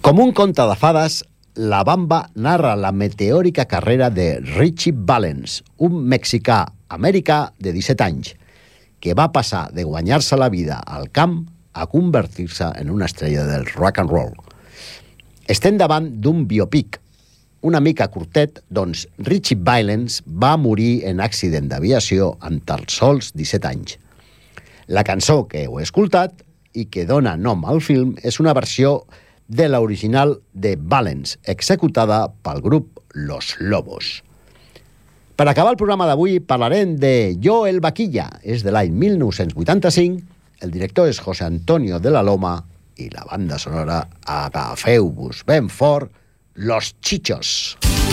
Com un conte de fades, La Bamba narra la meteòrica carrera de Ritchie Valens, un mexicà-americà de 17 anys, que va passar de guanyar-se la vida al camp a convertir-se en una estrella del rock and roll. Estem davant d'un biopic, una mica curtet, doncs Ritchie Valens va morir en accident d'aviació amb tan sols 17 anys. La cançó que heu escoltat i que dona nom al film és una versió de l'original de Valens, executada pel grup Los Lobos. Per acabar el programa d'avui parlarem de Yo el Vaquilla. És de l'any 1985, el director és José Antonio de la Loma i la banda sonora, agafeu-vos ben fort, Los Chichos.